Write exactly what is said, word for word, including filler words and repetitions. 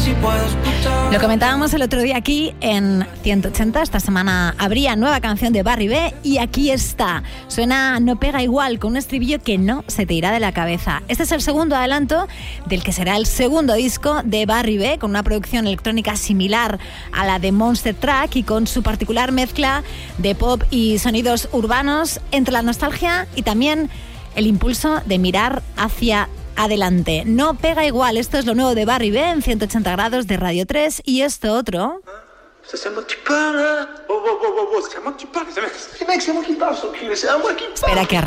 Lo comentábamos el otro día aquí en ciento ochenta. Esta semana habría nueva canción de Barry B y aquí está. Suena No Pega Igual, con un estribillo que no se te irá de la cabeza. Este es el segundo adelanto del que será el segundo disco de Barry B, con una producción electrónica similar a la de Monster Truck y con su particular mezcla de pop y sonidos urbanos, entre la nostalgia y también el impulso de mirar hacia adelante. No Pega Igual, esto es lo nuevo de Barry B en ciento ochenta grados de Radio tres y esto otro. Espera que arranque.